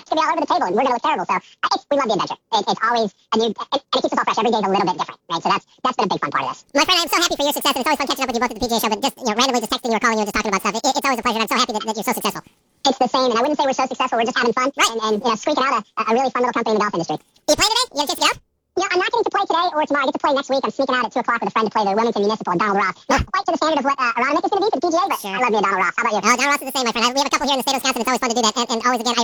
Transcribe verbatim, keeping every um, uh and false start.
going to be all over the table, and we're going to look terrible. So I, it's, we love the adventure. It, it's always a new, and it keeps us all fresh. Every day is a little bit different, right? So that's that's been a big fun part of this. My friend, I'm so happy for your success, and it's always fun catching up with you both at the P G A show. But just you know, randomly just texting you or calling you and just talking about stuff, it, it's always a pleasure. And I'm so happy that, that you're so successful. It's the same, and I wouldn't say we're so successful. We're just having fun, right? And, and you know, squeaking out a, a really fun little company in the golf industry. Do you play today? You get a chance to get out? Yeah, I'm not getting to play today or tomorrow. I get to play next week. I'm sneaking out at two o'clock with a friend to play the Wilmington Municipal and Donald Ross. Not quite to the standard of what uh, Aronimink is going to be for the P G A, but sure. I love me a Donald Ross. How about you? Oh, Donald Ross is the same, my friend. We have a couple here in the state of Wisconsin. It's always fun to do that. And, and always, again, I